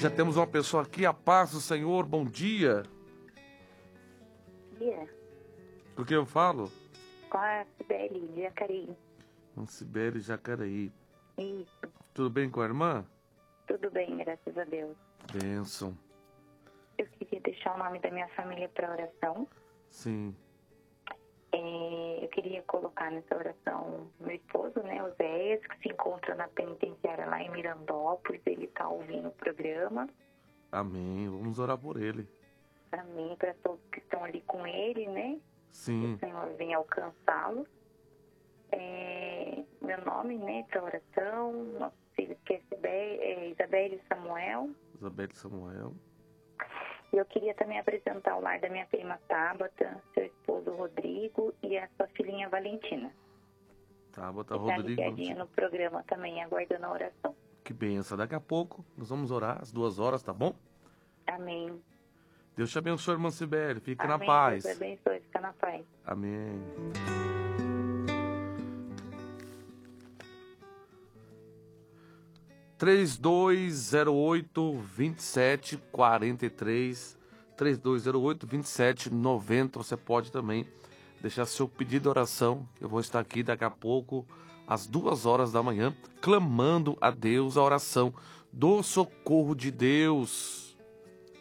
Já temos uma pessoa aqui, a paz do Senhor, bom dia. Dia. O que eu falo? Com a Sibeli de Jacareí. Sibeli Jacareí. Isso. Tudo bem com a irmã? Tudo bem, graças a Deus. Bênção. Eu queria deixar o nome da minha família para oração. Sim. Eu queria colocar nessa oração meu esposo, né, Oséias, que se encontra na penitenciária lá em Mirandópolis. Ele está ouvindo o programa. Amém. Vamos orar por ele. Amém. Para todos que estão ali com ele, né? Sim. Que o Senhor venha alcançá-los. Meu nome, né, para oração. Nossos filhos, que é Isabelle e Samuel. Isabelle e Samuel. Eu queria também apresentar o lar da minha prima Tabata, seu esposo Rodrigo e a sua filhinha Valentina. Tabata, Rodrigo. Rodrigo. Está ligadinha no programa também, aguardando a oração. Que benção. Daqui a pouco nós vamos orar às 2h, tá bom? Amém. Deus te abençoe, irmã Sibeli. Fica Amém. na paz. Deus abençoe, fica na paz. Amém. Três dois zero oito 2743 3208 2790. Você pode também deixar seu pedido de oração. Eu vou estar aqui daqui a pouco às 2h da manhã clamando a Deus a oração do socorro de Deus.